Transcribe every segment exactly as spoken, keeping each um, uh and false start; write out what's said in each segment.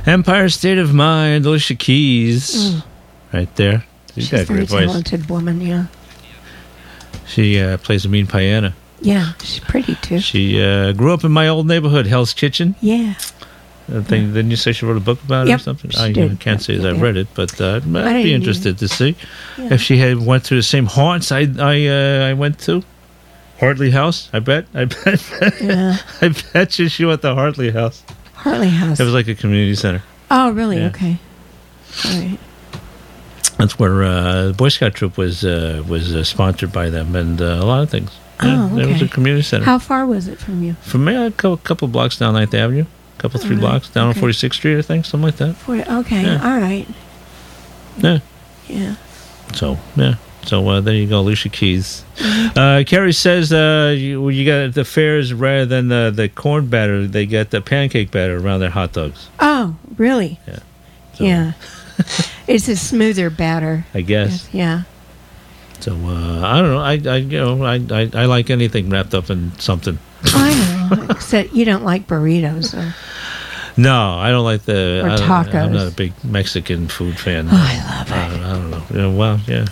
Empire State of Mind, Alicia Keys, mm. right there. She's, She's got a very great voice. talented woman, yeah. She uh, plays a mean piano. Yeah, she's pretty too. She uh, grew up in my old neighborhood, Hell's Kitchen. Yeah. I think, yeah. Didn't you say she wrote a book about yep, it or something? She I did. can't say yep, that I've yep. read it, but uh, I'd be interested to see yeah. if she had went through the same haunts I I uh, I went to. Hartley House, I bet. I bet. Yeah. I bet you she went to Hartley House. Hartley House. It was like a community center. Oh, really? Yeah. Okay. All right. That's where uh, the Boy Scout troop was uh, was uh, sponsored by them, and uh, a lot of things. Yeah, Oh, okay. It was a community center. How far was it from you? From me, a couple, couple blocks down Ninth Avenue, a couple, three right. blocks down Okay. on forty-sixth Street, I think, something like that. For, okay. Yeah. All right. Yeah. Yeah. So, yeah. So uh, there you go, Alicia Keys. Mm-hmm. Uh, Carrie says uh, you, you got the fairs rather than the, the corn batter, they get the pancake batter around their hot dogs. Oh, really? Yeah. So, Yeah. It's a smoother batter. I guess. Yeah. So uh, I don't know. I, I you know I, I I like anything wrapped up in something. I know. Except you don't like burritos. Or, No, I don't like the Or I don't- tacos. I'm not a big Mexican food fan. Oh, I love it. I don't, I don't know. Yeah, well, yeah.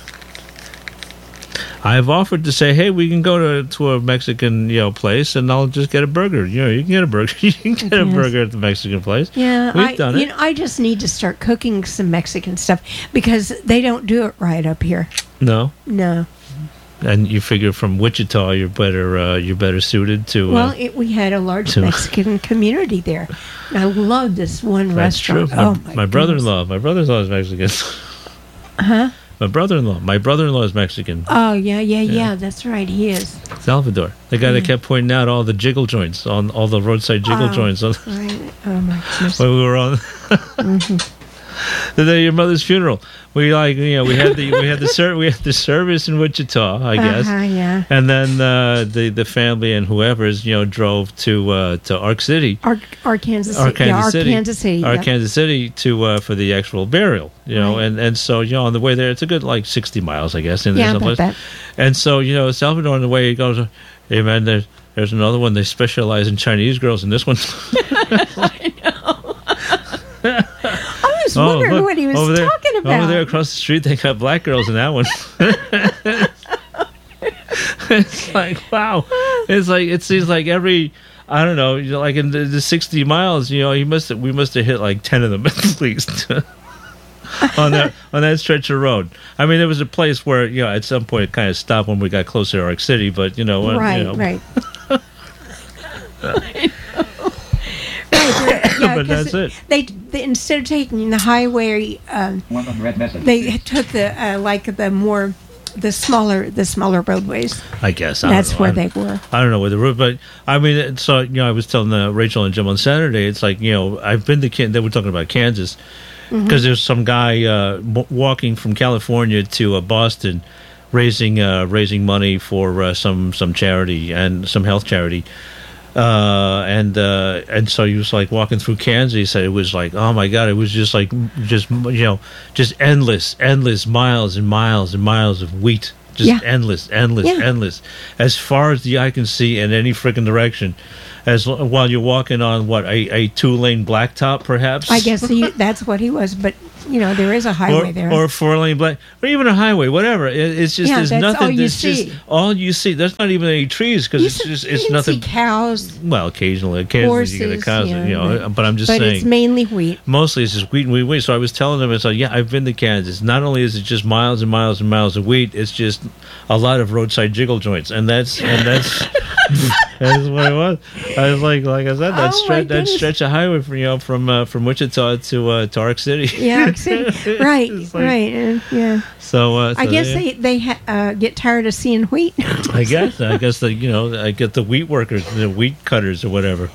I've offered to say, hey, we can go to to a Mexican you know place, and I'll just get a burger. You know, you can get a burger. You can get a Yes. burger at the Mexican place. yeah. We've I, done you it. know, I just need to start cooking some Mexican stuff because they don't do it right up here. No, No. and you figure from Wichita, you're better uh, you're better suited to. Well, uh, it, we had a large to- Mexican community there. And I love this one that's true. restaurant. My, oh, my, my goodness. brother-in-law. My brother-in-law is Mexican. Huh? My brother-in-law. My brother-in-law is Mexican. Oh, yeah, yeah, yeah, Yeah. That's right. He is. Salvador, the guy that Mm. kept pointing out all the jiggle joints on all the roadside jiggle Oh, joints on, Right. Oh, my goodness. when we were on Mhm. the day of your mother's funeral. We like you know we had the we had the ser- we had the service in Wichita, I guess, Uh-huh, yeah. and then uh, the the family and whoever's you know drove to uh, to Ark City, Ar- Arkansas City. Arkansas yeah, City, Arkansas City. yeah. Arkansas City to uh, for the actual burial, you know, Right. and and so you know on the way there, it's a good like sixty miles, I guess, in there Yeah, about someplace. that. And so you know Salvador on the way he goes, hey man, there's there's another one. They specialize in Chinese girls in this one. I know. I was Oh, wondering look, what he was over there, talking about. Over there across the street, they got black girls in that one. It's like, wow. It's like, it seems like every, I don't know, you know, like in the, the sixty miles, you know, he must have, we must have hit like ten of them at least on that on that stretch of road. I mean, there was a place where, you know, at some point it kind of stopped when we got closer to Ark City, but, you know. when, Right, you know, right. Right, yeah, But 'cause that's it. They, they instead of taking the highway, um, One unread message. they took the uh, like the more the smaller the smaller roadways. I guess. I don't That's know. where I- they were. I don't know where the route, but I mean, it- so you know, I was telling uh, Rachel and Jim on Saturday. It's like you know, I've been to Kan- they were talking about Kansas because Mm-hmm. there's some guy uh, w- walking from California to uh, Boston, raising uh, raising money for uh, some some charity and some health charity. Uh, and uh, and so he was like walking through Kansas. He said it was like, oh my god, it was just like just you know, just endless, endless miles and miles and miles of wheat. Just Yeah. endless, endless, Yeah. endless, as far as the eye can see in any freaking direction. As l- while you're walking on what a, a two lane blacktop, perhaps. I guess he, that's what he was, but you know there is a highway or, there. or a four lane black, or even a highway, whatever. It, it's just Yeah, there's that's nothing. all you there's see. just all you see. There's not even any trees because You it's see- just you it's can nothing. see cows, Well, occasionally, occasionally you get a horses, cow, you know, you know. but- But I'm just but saying. it's mainly wheat. Mostly it's just wheat and wheat, wheat. So I was telling them, it's like, yeah, I've been to Kansas. Not only is it just miles and miles and miles of wheat, it's just a lot of roadside jiggle joints, and that's and that's that's what it was. I was like, like I said, that Oh, my stretch that goodness. stretch of highway from you know from uh, from Wichita to uh, to Ark City. Yeah, City. right, It's like- right, uh, yeah. So, uh, I so, guess yeah. they they ha- uh, get tired of seeing wheat. I guess I guess the you know I get the wheat workers, the wheat cutters or whatever.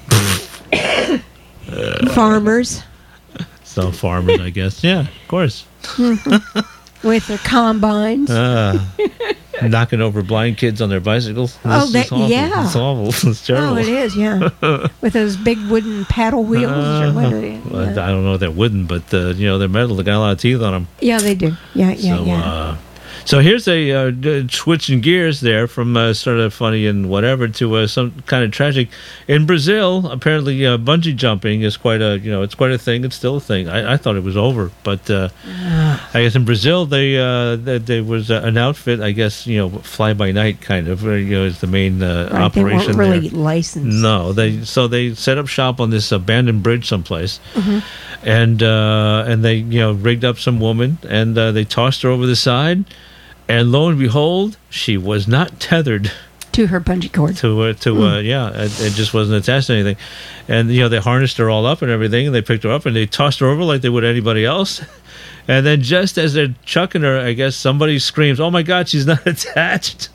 Farmers So farmers, I guess. Yeah, of course. with their combines. Uh, knocking over blind kids on their bicycles. Oh, This is that- awful. yeah. It's awful. It's terrible. Oh, it is, yeah. With those big wooden paddle wheels or what are they? Well, Yeah. I don't know if they're wooden, but uh, you know they're metal. They got a lot of teeth on them. Yeah, they do. Yeah, yeah, so, yeah. Uh, So here's a uh, d- switching gears there from uh, sort of funny and whatever to uh, some kind of tragic. In Brazil, apparently uh, bungee jumping is quite a you know it's quite a thing. It's still a thing. I, I thought it was over, but uh, I guess in Brazil they uh, there, there was uh, an outfit. I guess you know fly by night kind of uh, you know is the main uh, Right, operation. they weren't really there. licensed. No, they so they set up shop on this abandoned bridge someplace, Mm-hmm. and uh, and they you know rigged up some woman and uh, they tossed her over the side. And lo and behold, she was not tethered To her bungee cord. to uh, to uh, yeah, it, it just wasn't attached to anything. And you know they harnessed her all up and everything, and they picked her up and they tossed her over like they would anybody else. And then just as they're chucking her, I guess somebody screams, "Oh my God, she's not attached!"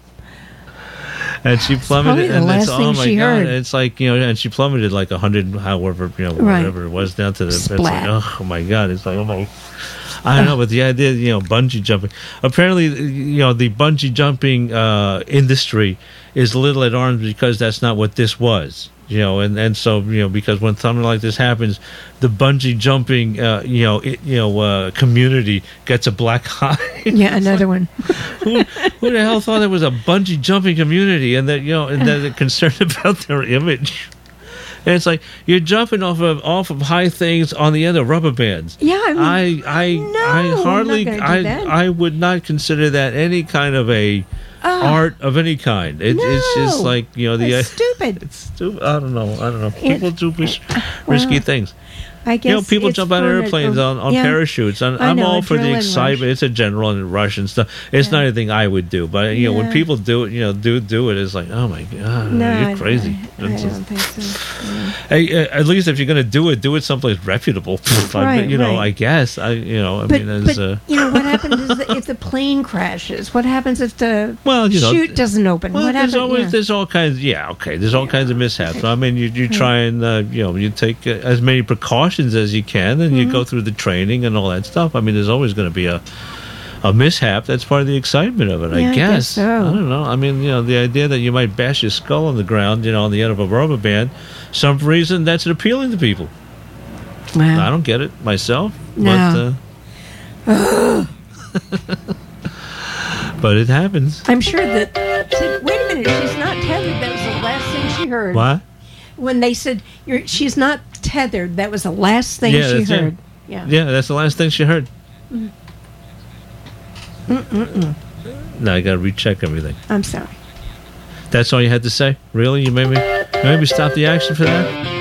And she probably plummeted, the and last it's oh thing my she God, heard. it's like you know, and she plummeted like a hundred, however you know, Right. whatever it was down to the. It's like, Splat. oh my God, it's like oh my. I don't know, but the idea, you know, bungee jumping. Apparently, you know, the bungee jumping uh, industry is a little at arms because that's not what this was. You know, and, and so you know because when something like this happens, the bungee jumping, uh, you know, it, you know, uh, community gets a black eye. Yeah, another one. who, who the hell thought there was a bungee jumping community and that you know and that they're concerned about their image? And it's like you're jumping off of off of high things on the end of rubber bands. Yeah, I mean, I I no, I I'm hardly not gonna do I that. I would not consider that any kind of a Ah. art of any kind. It, It's just No. like you know the That's stupid. It's stupid. I don't know. I don't know. It- People do ris- risky well, things. I guess You know, people it's jump out of fun airplanes at- on, on yeah. parachutes. And I I'm know, all for the adrenaline excitement. rush. It's adrenaline rush and stuff. It's not Yeah. anything I would do, but you know, when Yeah. people do it, you know, do do it, it's like, oh my God, No, you're I- crazy. I, I It's just- don't think so. Yeah. Hey, uh, at least if you're going to do it, do it someplace reputable. I- Right, you know, right. I guess. I, you know, I But, mean, as, but uh, you know what happens is that if the plane crashes, what happens if the Well, you know, chute doesn't open? well, what there's happens? always yeah. there's all kinds. Yeah, okay. There's all kinds of mishaps. I mean, you you try and uh, you know you take uh, as many precautions as you can, and you Mm-hmm. go through the training and all that stuff. I mean, there's always going to be a a mishap. That's part of the excitement of it, Yeah, I I guess. guess so. I don't know. I mean, you know, the idea that you might bash your skull on the ground, you know, on the end of a rubber band, some reason that's appealing to people. Wow. I don't get it myself, No. but uh, but it happens. I'm sure that. Said, wait a minute, she's not tethered. That was the last thing she heard. What? When they said You're, she's not tethered, that was the last thing Yeah, she that's it. heard. Yeah. Yeah, that's the last thing she heard. Mm-mm-mm. Now I got to recheck everything. I'm sorry. That's all you had to say? Really? You made me, you made me stop the action for that?